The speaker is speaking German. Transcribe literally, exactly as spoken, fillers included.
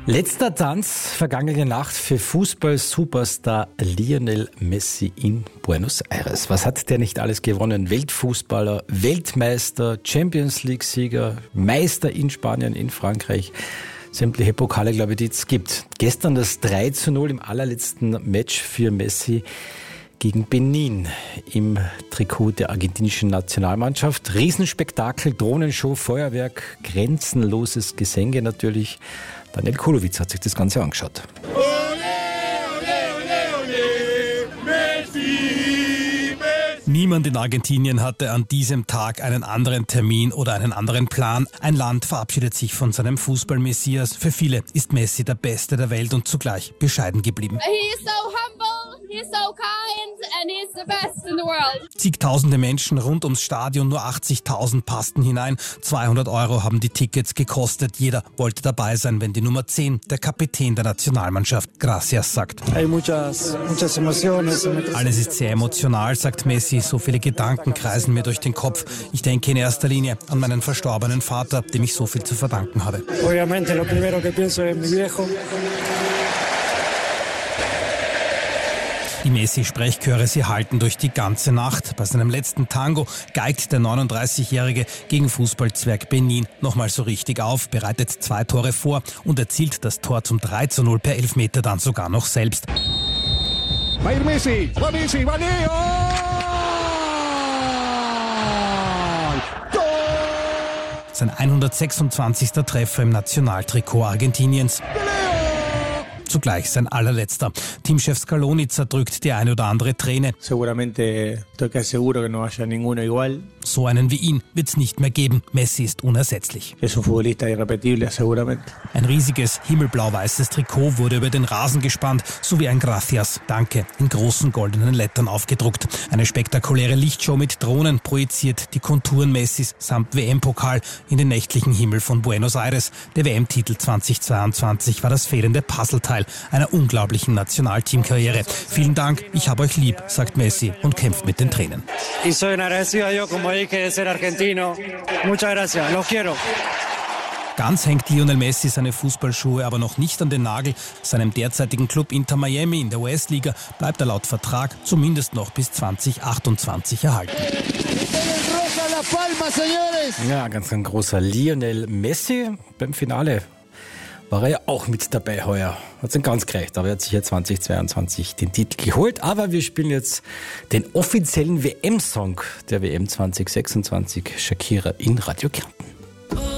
Letzter Tanz vergangene Nacht für Fußball-Superstar Lionel Messi in Buenos Aires. Was hat der nicht alles gewonnen? Weltfußballer, Weltmeister, Champions-League-Sieger, Meister in Spanien, in Frankreich. Sämtliche Pokale, glaube ich, die es gibt. Gestern das drei zu null im allerletzten Match für Messi gegen Benin im Trikot der argentinischen Nationalmannschaft. Riesenspektakel, Drohnenshow, Feuerwerk, grenzenloses Gesänge natürlich. Daniel Kulowitz hat sich das Ganze angeschaut. Niemand in Argentinien hatte an diesem Tag einen anderen Termin oder einen anderen Plan. Ein Land verabschiedet sich von seinem Fußball-Messias. Für viele ist Messi der Beste der Welt und zugleich bescheiden geblieben. He is so humble, he is so kind and he is the best in the world. Zigtausende Menschen rund ums Stadion, nur achtzigtausend passten hinein. zweihundert Euro haben die Tickets gekostet. Jeder wollte dabei sein, wenn die Nummer zehn, der Kapitän der Nationalmannschaft, Gracias sagt. Muchas, muchas emociones. Alles ist sehr emotional, sagt Messi. So viele Gedanken kreisen mir durch den Kopf. Ich denke in erster Linie an meinen verstorbenen Vater, dem ich so viel zu verdanken habe. Obviamente, lo primero que pienso es mi viejo. Die Messi-Sprechchöre, sie halten durch die ganze Nacht. Bei seinem letzten Tango geigt der neununddreißigjährige gegen Fußballzwerg Benin nochmal so richtig auf, bereitet zwei Tore vor und erzielt das Tor zum drei zu null per Elfmeter dann sogar noch selbst. Va ir Messi, va Messi, va Leo! Sein hundertsechsundzwanzigster Treffer im Nationaltrikot Argentiniens. Zugleich sein allerletzter. Teamchef Scaloni zerdrückt die eine oder andere Träne. Seguramente estoy casi seguro que no haya ninguno igual. So einen wie ihn wird's nicht mehr geben. Messi ist unersetzlich. Es un futbolista irrepetible, seguramente. Ein riesiges himmelblau-weißes Trikot wurde über den Rasen gespannt, sowie ein Gracias, Danke, in großen goldenen Lettern aufgedruckt. Eine spektakuläre Lichtshow mit Drohnen projiziert die Konturen Messis samt W M-Pokal in den nächtlichen Himmel von Buenos Aires. Der W M-Titel zweitausendzweiundzwanzig war das fehlende Puzzleteil einer unglaublichen Nationalteamkarriere. Vielen Dank, ich habe euch lieb, sagt Messi und kämpft mit den Tränen. Y soy agradecido a Dios, como dije, de ser argentino. Muchas gracias, los quiero. Ganz hängt Lionel Messi seine Fußballschuhe aber noch nicht an den Nagel. Seinem derzeitigen Club Inter Miami in der U S-Liga bleibt er laut Vertrag zumindest noch bis zweitausendachtundzwanzig erhalten. Ja, ganz ein großer Lionel Messi beim Finale. War er ja auch mit dabei heuer. Hat es ihm ganz gereicht, aber er hat sich ja zweitausendzweiundzwanzig den Titel geholt. Aber wir spielen jetzt den offiziellen W M-Song der W M zweitausendsechsundzwanzig, Shakira in Radio Kärnten.